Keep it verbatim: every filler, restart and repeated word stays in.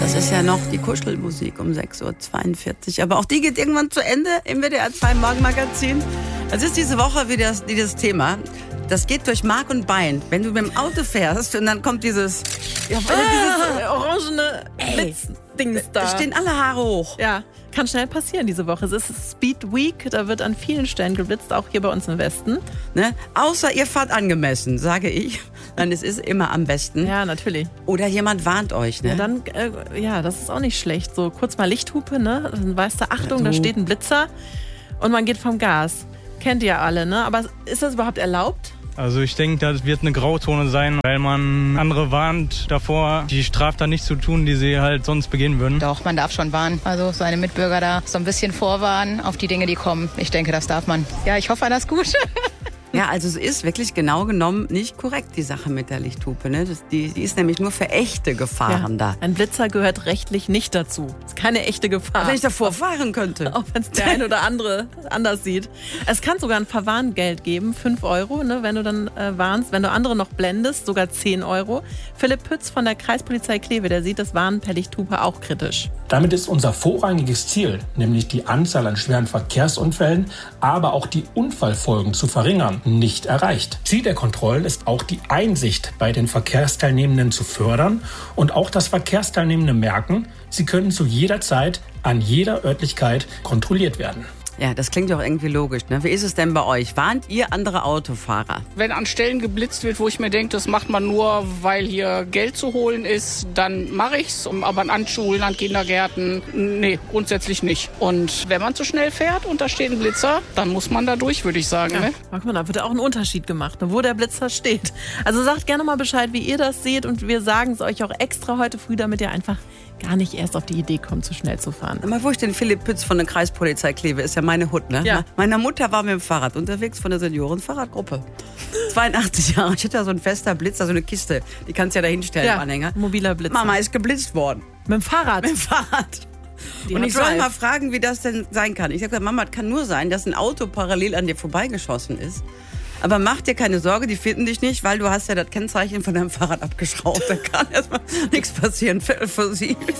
Das ist ja noch die Kuschelmusik um sechs Uhr zweiundvierzig. Aber auch die geht irgendwann zu Ende im W D R zwei Morgenmagazin. Es ist diese Woche wieder das, dieses Thema. Das geht durch Mark und Bein. Wenn du mit dem Auto fährst und dann kommt dieses, ja, Ah, dieses orangene Blitzdings da. Da stehen alle Haare hoch. Ja, kann schnell passieren diese Woche. Es ist Speed Week, da wird an vielen Stellen geblitzt, auch hier bei uns im Westen. Ne? Außer ihr fahrt angemessen, sage ich. Dann ist es immer am besten. Ja, natürlich. Oder jemand warnt euch. Ne? Ja, dann, äh, ja, das ist auch nicht schlecht. So kurz mal Lichthupe, ne? Dann weißt du, Achtung, Ja, du. da steht ein Blitzer und man geht vom Gas. Kennt ihr alle, ne? Aber ist das überhaupt erlaubt? Also ich denke, das wird eine Grauzone sein, weil man andere warnt davor, die Straftat nicht zu tun, die sie halt sonst begehen würden. Doch, man darf schon warnen. Also seine Mitbürger da so ein bisschen vorwarnen auf die Dinge, die kommen. Ich denke, das darf man. Ja, ich hoffe, alles gut. Ja, also es ist wirklich genau genommen nicht korrekt, die Sache mit der Lichthupe. Ne? Das, die, die ist nämlich nur für echte Gefahren Ja, da. ein Blitzer gehört rechtlich nicht dazu. Ist keine echte Gefahr. Aber wenn ich davor fahren könnte. Auch wenn es der ein oder andere anders sieht. Es kann sogar ein Verwarngeld geben, fünf Euro, ne, wenn du dann äh, warnst. Wenn du andere noch blendest, sogar zehn Euro. Philipp Pütz von der Kreispolizei Kleve, der sieht das Warnen per Lichthupe auch kritisch. Damit ist unser vorrangiges Ziel, nämlich die Anzahl an schweren Verkehrsunfällen, aber auch die Unfallfolgen zu verringern, nicht erreicht. Ziel der Kontrollen ist auch die Einsicht bei den Verkehrsteilnehmenden zu fördern und auch das Verkehrsteilnehmende merken, sie können zu jeder Zeit an jeder Örtlichkeit kontrolliert werden. Ja, das klingt doch irgendwie logisch. Ne? Wie ist es denn bei euch? Warnt ihr andere Autofahrer? Wenn an Stellen geblitzt wird, wo ich mir denke, das macht man nur, weil hier Geld zu holen ist, dann mache ich's. Aber an Schulen, an Kindergärten, nee, grundsätzlich nicht. Und wenn man zu schnell fährt und da steht ein Blitzer, dann muss man da durch, würde ich sagen. Ja, Ne? guck mal, da wird auch ein Unterschied gemacht, ne, wo der Blitzer steht. Also sagt gerne mal Bescheid, wie ihr das seht. Und wir sagen es euch auch extra heute früh, damit ihr einfach gar nicht erst auf die Idee kommt, zu schnell zu fahren. Mal, wo ich den Philipp Pütz von der Kreispolizei Kleve, ist ja meine Hut, ne? Ja. Meine Mutter war mit dem Fahrrad unterwegs von der Senioren-Fahrradgruppe. zweiundachtzig Jahre. Ich hatte da so ein fester Blitzer, so eine Kiste. Die kannst du ja da hinstellen, Ja, im Anhänger. mobiler Blitzer. Mama ist geblitzt worden. Mit dem Fahrrad. Mit dem Fahrrad. Die Und hat ich soll Drive. mal fragen, wie das denn sein kann. Ich habe gesagt, Mama, es kann nur sein, dass ein Auto parallel an dir vorbeigeschossen ist. Aber mach dir keine Sorge, die finden dich nicht, weil du hast ja das Kennzeichen von deinem Fahrrad abgeschraubt. Da kann erstmal nichts passieren. Viertel vor sieben.